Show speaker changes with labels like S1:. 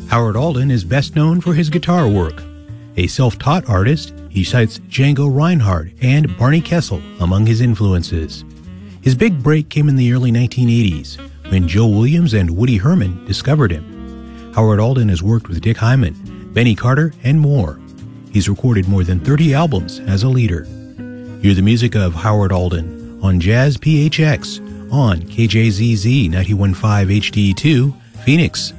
S1: Howard Alden is best known for his guitar work. A self-taught artist, he cites Django Reinhardt and Barney Kessel among his influences. His big break came in the early 1980s when Joe Williams and Woody Herman discovered him. Howard Alden has worked with Dick Hyman, Benny Carter, and more. He's recorded more than 30 albums as a leader. Hear the music of Howard Alden on Jazz PHX on KJZZ 91.5 HD2, Phoenix.